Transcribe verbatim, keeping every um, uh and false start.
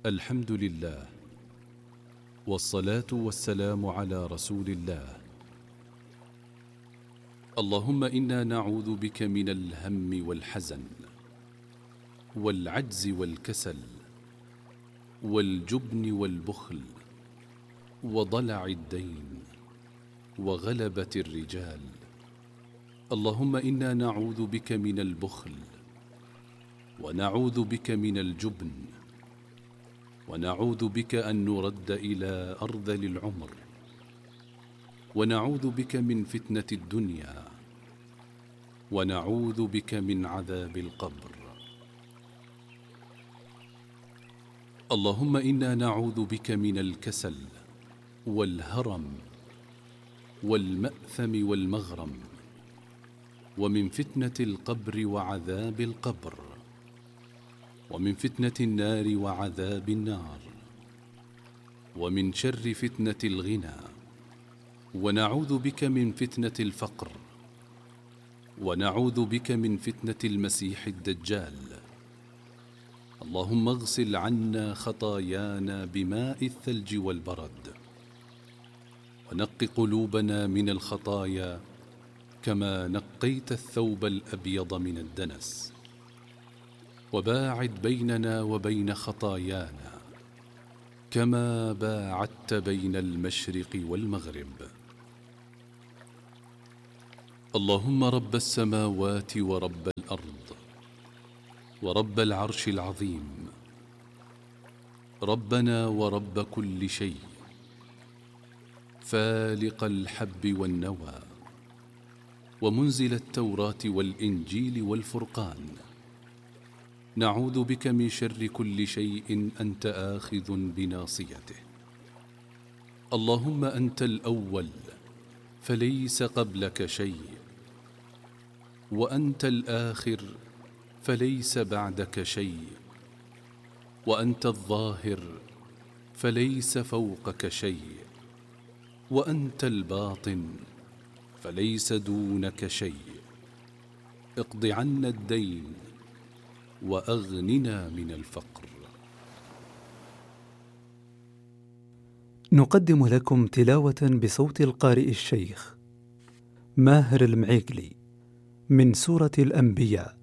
الحمد لله، والصلاة والسلام على رسول الله. اللهم إنا نعوذ بك من الهم والحزن والعجز والكسل والجبن والبخل وضلع الدين وغلبة الرجال. اللهم إنا نعوذ بك من البخل، ونعوذ بك من الجبن، ونعوذ بك أن نرد إلى أرذل العمر، ونعوذ بك من فتنة الدنيا، ونعوذ بك من عذاب القبر. اللهم إنا نعوذ بك من الكسل والهرم والمأثم والمغرم، ومن فتنة القبر وعذاب القبر، ومن فتنة النار وعذاب النار، ومن شر فتنة الغنى. ونعوذ بك من فتنة الفقر، ونعوذ بك من فتنة المسيح الدجال. اللهم اغسل عنا خطايانا بماء الثلج والبرد، ونق قلوبنا من الخطايا كما نقيت الثوب الأبيض من الدنس، وباعد بيننا وبين خطايانا كما باعدت بين المشرق والمغرب. اللهم رب السماوات ورب الأرض ورب العرش العظيم، ربنا ورب كل شيء، فالق الحب والنوى، ومنزل التوراة والإنجيل والفرقان، نعوذ بك من شر كل شيء أنت آخذ بناصيته. اللهم أنت الأول فليس قبلك شيء، وأنت الآخر فليس بعدك شيء، وأنت الظاهر فليس فوقك شيء، وأنت الباطن فليس دونك شيء. اقض عنا الدين وأغننا من الفقر. نقدم لكم تلاوة بصوت القارئ الشيخ ماهر المعيقلي من سورة الأنبياء،